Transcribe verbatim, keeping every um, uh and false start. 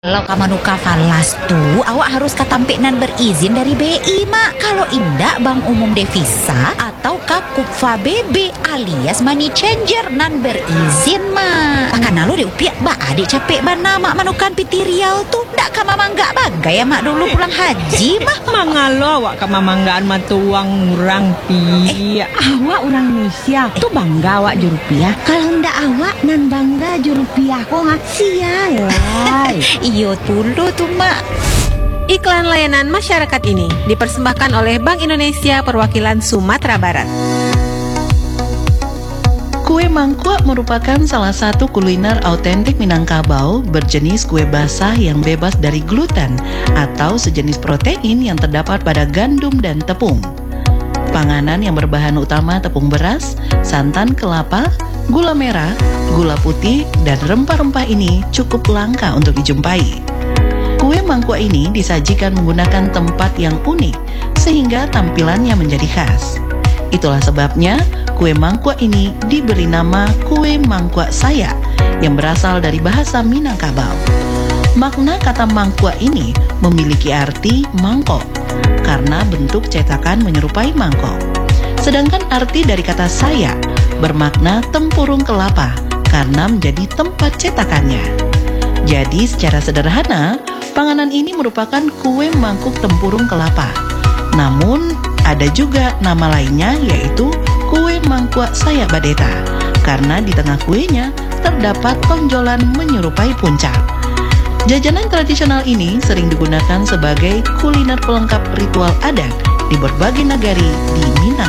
Kalau kamanuka falas tuh, awak harus katampik nan berizin dari B I, Mak. Kalau indak Bank Umum Devisa atau Kakupfa B B alias money changer nan berizin, Mak. Karena lo diupiak ba adik capek bana Mak manukan piti Riau tuh. Ndak kama mangga bagai ya Mak dulu pulang haji, Mak. Mangalo awak kama manggaan matuang urang pi. Eh, awak orang Indonesia tuh bangga awak jurupiah. Kalau ndak awak nan bangga jurupiah kok nggak sialai. Iyo dulu tuh Mak. Iklan layanan masyarakat ini dipersembahkan oleh Bank Indonesia Perwakilan Sumatera Barat. Kue mangkuk merupakan salah satu kuliner autentik Minangkabau berjenis kue basah yang bebas dari gluten atau sejenis protein yang terdapat pada gandum dan tepung. Panganan yang berbahan utama tepung beras, santan kelapa, gula merah, gula putih, dan rempah-rempah ini cukup langka untuk dijumpai. Kue mangkuk ini disajikan menggunakan tempat yang unik sehingga tampilannya menjadi khas. Itulah sebabnya kue mangkuk ini diberi nama kue mangkuk saya yang berasal dari bahasa Minangkabau. Makna kata mangkuk ini memiliki arti mangkok karena bentuk cetakan menyerupai mangkok. Sedangkan arti dari kata saya bermakna tempurung kelapa karena menjadi tempat cetakannya. Jadi secara sederhana, panganan ini merupakan kue mangkuk tempurung kelapa. Namun ada juga nama lainnya yaitu kue mangkuk saya badeta karena di tengah kuenya terdapat tonjolan menyerupai puncak. Jajanan tradisional ini sering digunakan sebagai kuliner pelengkap ritual adat di berbagai negari di Minang.